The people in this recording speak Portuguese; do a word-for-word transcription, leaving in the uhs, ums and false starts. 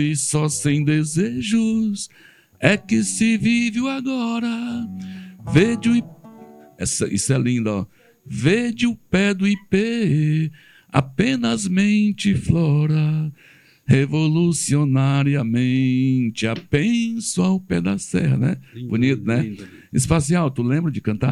pois só sem desejos é que se vive o agora. Vede o ip... Essa, isso é lindo, ó. Vede o pé do ipê, apenas mente flora, revolucionariamente a penso ao pé da serra, né? Lindo, Bonito, lindo, né? lindo. Espacial, tu lembra de cantar?